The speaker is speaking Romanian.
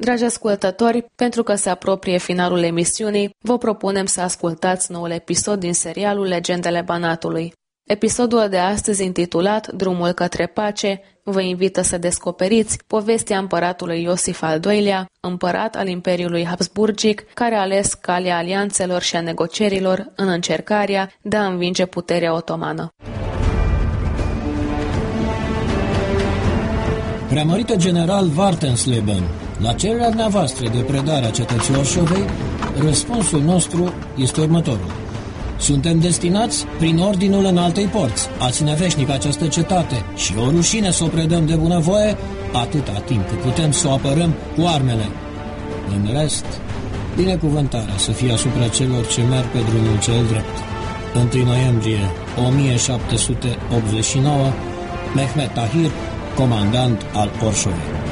Dragi ascultători, pentru că se apropie finalul emisiunii, vă propunem să ascultați noul episod din serialul Legendele Banatului. Episodul de astăzi, intitulat Drumul către pace, vă invită să descoperiți povestea împăratului Iosif al II-lea, împărat al Imperiului Habsburgic, care a ales calea alianțelor și a negocierilor în încercarea de a învinge puterea otomană. Preamărite general Wartensleben, la cererea dumneavoastră de predare a cetății Orșovei, răspunsul nostru este următorul. Suntem destinați, prin ordinul Înaltei Porți, a ține veșnic această cetate și o rușine să o predăm de bunăvoie atâta timp cât putem să o apărăm cu armele. În rest, binecuvântarea să fie asupra celor ce merg pe drumul cel drept. 1 noiembrie 1789, Mehmet Tahir, comandant al Orșovei.